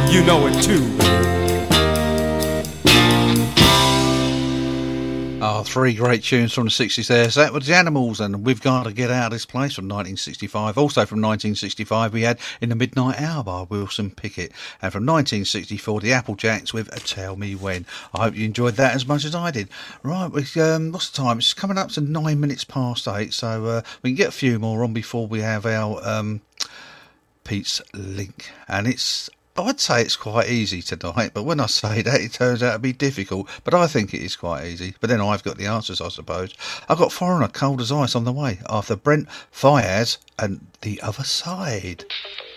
You know it too. Oh, three great tunes from the 60s there. So that was the Animals and We've Got to Get Out of This Place from 1965. Also from 1965 we had In the Midnight Hour by Wilson Pickett. And from 1964 the Applejacks with Tell Me When. I hope you enjoyed that as much as I did. Right, what's the time? It's coming up to 9 minutes past 8, so we can get a few more on before we have our Pete's Link. And I'd say it's quite easy tonight, but when I say that, it turns out to be difficult. But I think it is quite easy. But then I've got the answers, I suppose. I've got Foreigner, Cold as Ice on the way, after Brent Faiyaz and The Other Side.